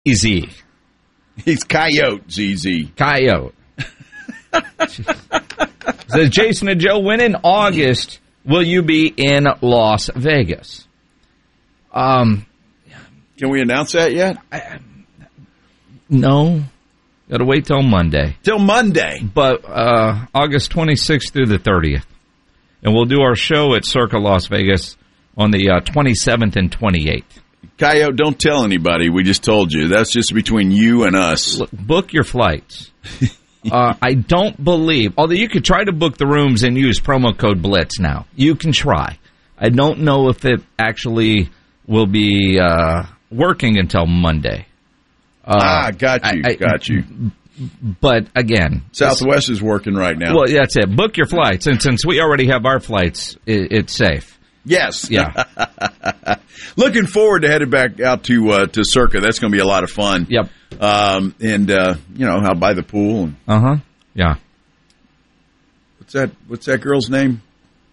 ZZ. He's Coyote, ZZ. Coyote. Says Jason and Joe, when in August will you be in Las Vegas? Can we announce that yet? No. Got to wait till Monday. Till Monday. But August 26th through the 30th. And we'll do our show at Circa Las Vegas on the 27th and 28th. Coyote, don't tell anybody. We just told you. That's just between you and us. Look, book your flights. I don't believe, although you could try to book the rooms and use promo code BLITZ now. You can try. I don't know if it actually will be working until Monday. Got you. But again, Southwest is working right now. Well, that's it. Book your flights. And since we already have our flights, it's safe. Yes. Yeah. Looking forward to heading back out to Circa. That's going to be a lot of fun. Yep. Out by the pool. Yeah. What's that girl's name?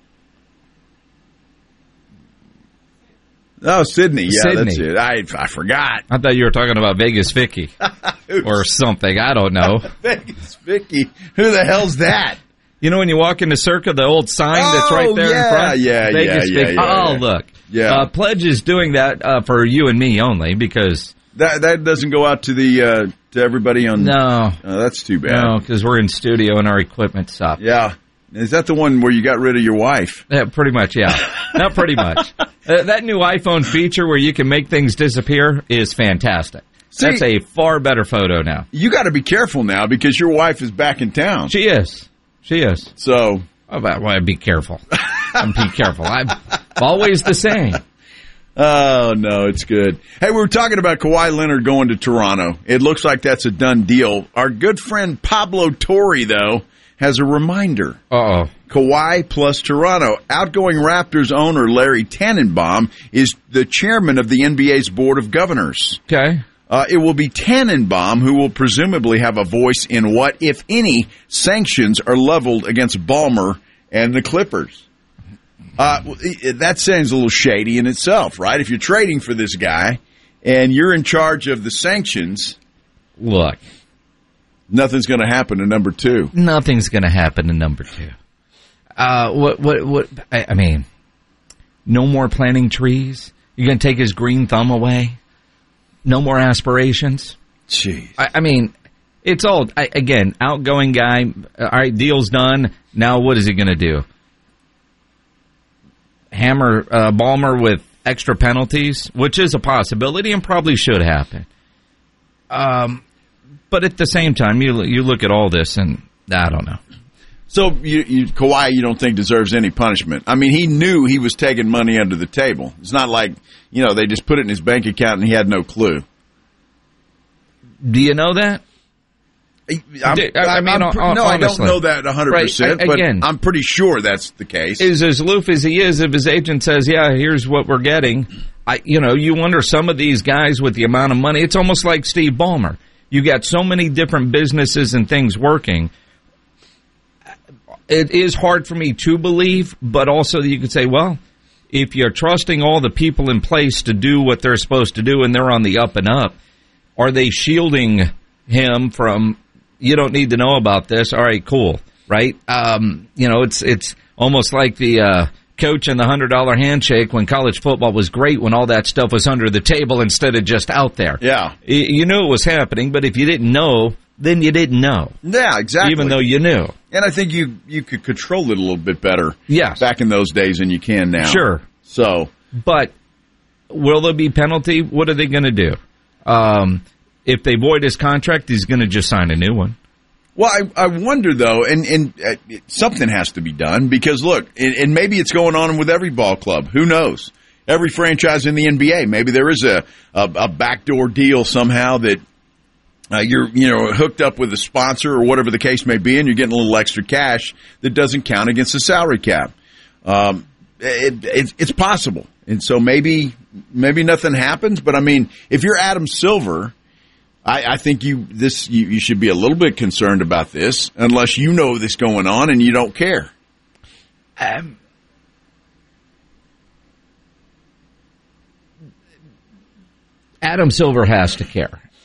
Oh, Sydney. Yeah, Sydney. That's it. I forgot. I thought you were talking about Vegas Vicky or something. I don't know. Vegas Vicky. Who the hell's that? You know when you walk into Circa, the old sign that's right there in front? Vegas Vicky. Look. Yeah. Pledge is doing that for you and me only because... That doesn't go out to the to everybody on... No. That's too bad. No, because we're in studio and our equipment stopped. Yeah. Is that the one where you got rid of your wife? Yeah, pretty much, yeah. Not pretty much. That new iPhone feature where you can make things disappear is fantastic. See, that's a far better photo now. You got to be careful now because your wife is back in town. She is. So... be careful. Be careful. I'm always the same. Oh, no, it's good. Hey, we were talking about Kawhi Leonard going to Toronto. It looks like that's a done deal. Our good friend Pablo Torre, though, has a reminder. Uh-oh. Kawhi plus Toronto. Outgoing Raptors owner Larry Tannenbaum is the chairman of the NBA's Board of Governors. Okay. It will be Tannenbaum who will presumably have a voice in what, if any, sanctions are leveled against Ballmer and the Clippers. That sounds a little shady in itself, right? If you're trading for this guy and you're in charge of the sanctions, look, nothing's going to happen to number two. Nothing's going to happen to number two. I mean, no more planting trees. You're going to take his green thumb away. No more aspirations. Jeez. I mean, it's all, again, outgoing guy. All right, deal's done. Now what is he going to do? Hammer Ballmer with extra penalties, which is a possibility and probably should happen. But at the same time, you look at all this and I don't know. So Kawhi, you don't think deserves any punishment? I mean, he knew he was taking money under the table. It's not like, they just put it in his bank account and he had no clue. Do you know that? I don't know that 100%, but again, I'm pretty sure that's the case. Is as aloof as he is, if his agent says, yeah, here's what we're getting, you wonder some of these guys with the amount of money, it's almost like Steve Ballmer. You got so many different businesses and things working. It is hard for me to believe, but also you could say, well, if you're trusting all the people in place to do what they're supposed to do and they're on the up and up, are they shielding him from... You don't need to know about this. All right, cool, right? It's almost like the coach and the $100 handshake when college football was great when all that stuff was under the table instead of just out there. Yeah. You knew it was happening, but if you didn't know, then you didn't know. Yeah, exactly. Even though you knew. And I think you could control it a little bit better back in those days than you can now. Sure. So, but will there be penalty? What are they going to do? If they void his contract, he's going to just sign a new one. Well, I wonder, though, and something has to be done because, look, and maybe it's going on with every ball club. Who knows? Every franchise in the NBA, maybe there is a backdoor deal somehow that you're hooked up with a sponsor or whatever the case may be, and you're getting a little extra cash that doesn't count against the salary cap. It's possible. And so maybe nothing happens, but, I mean, if you're Adam Silver... I think you should be a little bit concerned about this unless you know this going on and you don't care. Adam Silver has to care.